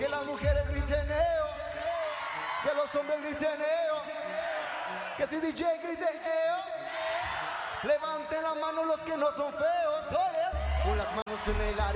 Que las mujeres griten eo, que los hombres griten eo, que si DJ grite eo, levanten la mano los que no son feos, oye, con las manos en el aire.